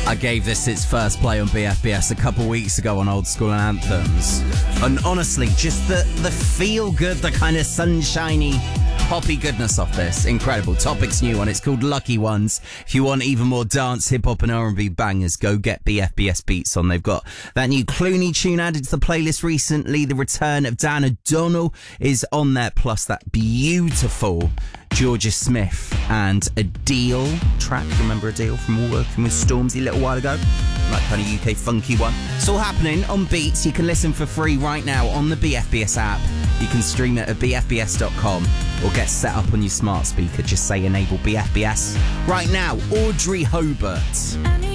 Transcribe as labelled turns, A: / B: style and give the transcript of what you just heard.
A: I gave this its first play on BFBS a couple weeks ago on Old School Anthems. And honestly, just the feel good, the kind of sunshiny, poppy goodness of this. Incredible. Topic's new one. It's called Lucky Ones. If you want even more dance, hip-hop and R&B bangers, go get BFBS Beats on. They've got that new Clooney tune added to the playlist recently. The return of Dan O'Donnell is on there, plus that beautiful Georgia Smith and Adele track. Remember Adele from Working with Stormzy a little while ago? That kind of UK funky one. It's all happening on Beats. You can listen for free right now on the BFBS app. You can stream it at bfbs.com or get set up on your smart speaker. Just say enable BFBS. Right now, Audrey Hobart.